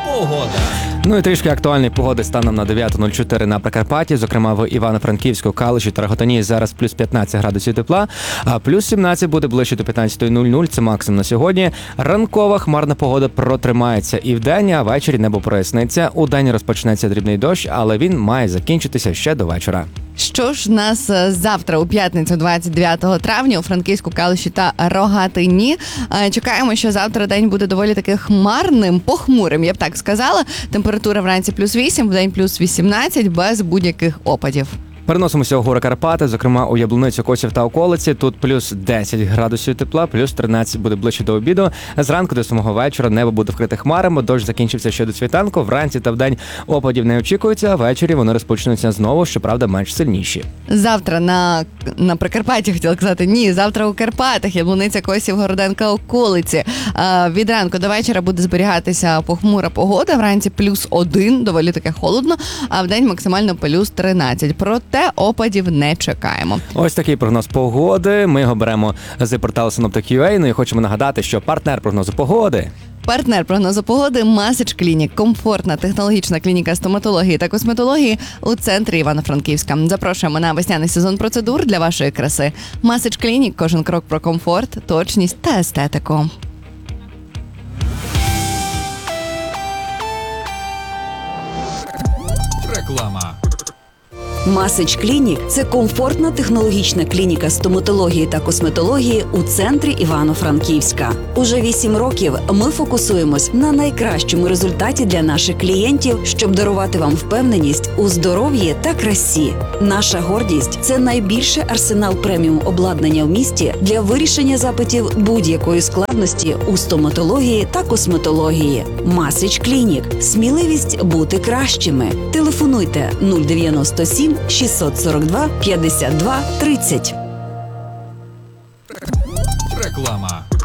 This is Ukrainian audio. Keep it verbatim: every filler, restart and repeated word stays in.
Погода. Ну і трішки актуальної погоди станом на дев'ята нуль чотири на Прикарпатті, зокрема в Івано-Франківську, Калуші та Рогатині зараз плюс п'ятнадцять градусів тепла, а плюс сімнадцять буде ближче до п'ятнадцятої нуль нуль, це максимум на сьогодні. Ранкова хмарна погода протримається і вдень, а ввечері небо проясниться. Удень розпочнеться дрібний дощ, але він має закінчитися ще до вечора. Що ж нас завтра у п'ятницю, двадцять дев'ятого травня, у Франківську, Калуші та Рогатині. Чекаємо, що завтра день буде доволі таки хмарним, похмурим, я б так сказала. Температура вранці плюс вісім, вдень плюс вісімнадцять, без будь-яких опадів. Переносимося у гори Карпати, зокрема у Яблуницю, Косів та околиці. Тут плюс десять градусів тепла, плюс тринадцять буде ближче до обіду. Зранку до самого вечора небо буде вкрите хмарами, дощ закінчився ще до світанку. Вранці та вдень опадів не очікується, а ввечері вони розпочнуться знову, щоправда, менш сильніші. Завтра на, на Прикарпатті, хотіла казати, ні, завтра у Карпатах, Яблуниця, Косів, Городенка, околиці. А, від ранку до вечора буде зберігатися похмура погода, вранці плюс один, доволі таке холодно, а вдень максимально плюс тринадцять. Проте опадів не чекаємо. Ось такий прогноз погоди. Ми його беремо з порталу Синоптик крапка ю а. Ну і хочемо нагадати, що партнер прогнозу погоди – Партнер прогнозу погоди Масич Клінік. Комфортна технологічна клініка стоматології та косметології у центрі Івано-Франківська. Запрошуємо на весняний сезон процедур для вашої краси. Масич Клінік. Кожен крок про комфорт, точність та естетику. Реклама. Масич Клінік – це комфортна технологічна клініка стоматології та косметології у центрі Івано-Франківська. Уже вісім років ми фокусуємось на найкращому результаті для наших клієнтів, щоб дарувати вам впевненість у здоров'ї та красі. Наша гордість – це найбільший арсенал преміум обладнання в місті для вирішення запитів будь-якої складності у стоматології та косметології. Масич Клінік – сміливість бути кращими. Телефонуйте нуль дев'яносто сім шістсот сорок два п'ятдесят два тридцять. Реклама.